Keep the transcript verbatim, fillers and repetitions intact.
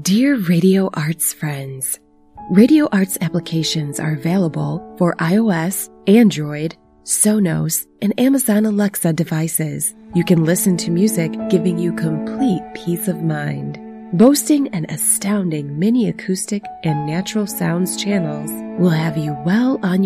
Dear Radio Arts friends, Radio Arts applications are available for iOS, Android, Sonos, and Amazon Alexa devices. You can listen to music, giving you complete peace of mind. Boasting an astounding mini acoustic and natural sounds channels will have you well on your